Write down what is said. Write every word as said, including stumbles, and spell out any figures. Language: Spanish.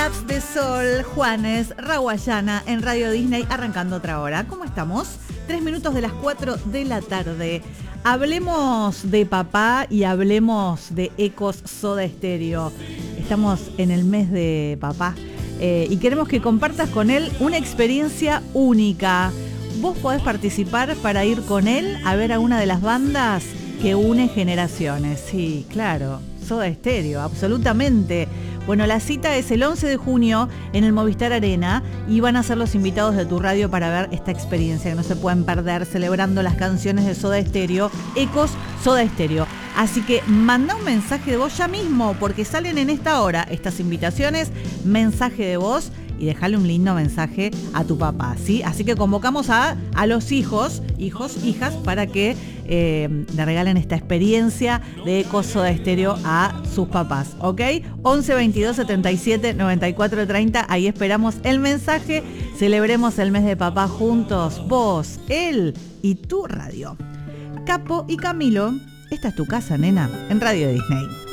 Raps de Sol, Juanes, Raguayana en Radio Disney, arrancando otra hora. ¿Cómo estamos? Tres minutos de las cuatro de la tarde. Hablemos de papá y hablemos de Ecos Soda Stereo. Estamos en el mes de papá eh, y queremos que compartas con él una experiencia única. Vos podés participar para ir con él a ver a una de las bandas que une generaciones. Sí, claro, Soda Stereo, absolutamente. Bueno, la cita es el once de junio en el Movistar Arena y van a ser los invitados de tu radio para ver esta experiencia que no se pueden perder, celebrando las canciones de Soda Stereo, Ecos Soda Stereo. Así que manda un mensaje de voz ya mismo, porque salen en esta hora estas invitaciones, mensaje de voz, y dejarle un lindo mensaje a tu papá, ¿sí? Así que convocamos a, a los hijos, hijos, hijas, para que eh, le regalen esta experiencia de Ecos Soda Stereo a sus papás, ¿ok? once veintidós setenta y siete noventa y cuatro treinta, ahí esperamos el mensaje. Celebremos el mes de papá juntos, vos, él y tu radio. Capo y Camilo, esta es tu casa, nena, en Radio Disney.